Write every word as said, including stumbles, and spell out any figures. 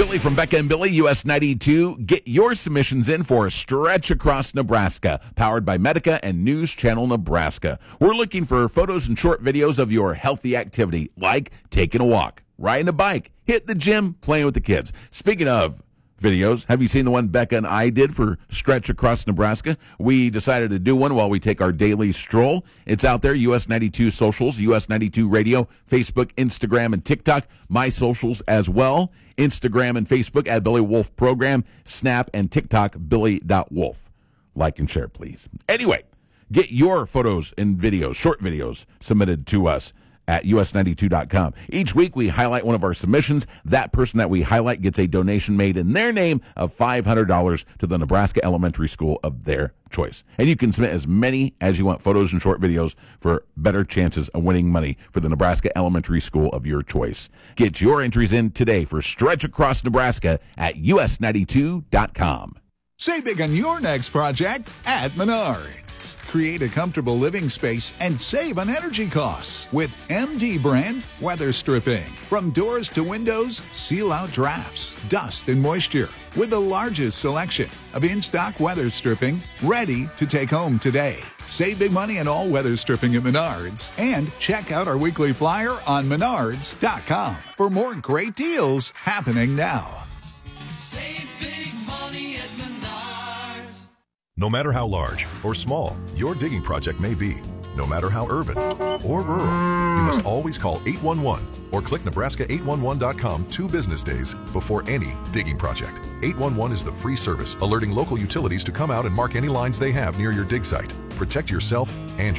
Billy from Becca and Billy, U S ninety-two. Get your submissions in for Stretch Across Nebraska, powered by Medica and News Channel Nebraska. We're looking for photos and short videos of your healthy activity, like taking a walk, riding a bike, hitting the gym, playing with the kids. Speaking of videos, have you seen the one Becca and I did for Stretch Across Nebraska? We decided to do one while we take our daily stroll. It's out there, U S ninety-two socials, U S ninety-two radio, Facebook, Instagram, and TikTok. My socials as well, Instagram and Facebook at Billy Wolf Program, Snap and TikTok, billy dot wolf. Like and share, please. Anyway, get your photos and videos, short videos, submitted to us at U S ninety-two dot com. Each week we highlight one of our submissions. That person that we highlight gets a donation made in their name of five hundred dollars to the Nebraska elementary school of their choice. And you can submit as many as you want, photos and short videos, for better chances of winning money for the Nebraska elementary school of your choice. Get your entries in today for Stretch Across Nebraska at U S ninety-two dot com. Save big on your next project at Menards. Create a comfortable living space and save on energy costs with M D brand weather stripping. From doors to windows, seal out drafts, dust, and moisture with the largest selection of in-stock weather stripping ready to take home today. Save big money on all weather stripping at Menards and check out our weekly flyer on menards dot com for more great deals happening now. Save big money at Menards. No matter how large or small your digging project may be, no matter how urban or rural, you must always call eight one one or click Nebraska eight one one dot com two business days before any digging project. eight one one is the free service alerting local utilities to come out and mark any lines they have near your dig site. Protect yourself and